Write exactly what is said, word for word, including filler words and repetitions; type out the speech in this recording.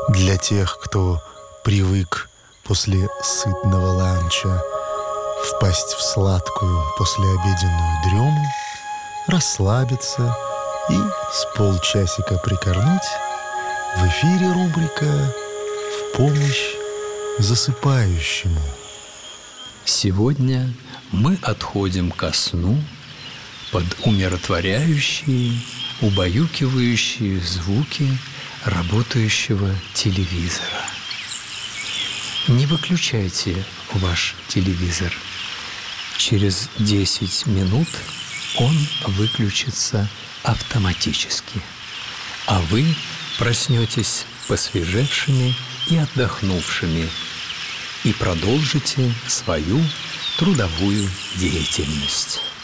Для тех, кто привык после сытного ланча впасть в сладкую послеобеденную дрему, расслабиться и с полчасика прикорнуть, в эфире рубрика «В помощь засыпающему». Сегодня мы отходим ко сну под умиротворяющие, убаюкивающие звуки работающего телевизора. Не выключайте ваш телевизор. Через десять минут он выключится автоматически, а вы проснетесь посвежевшими и отдохнувшими и продолжите свою трудовую деятельность.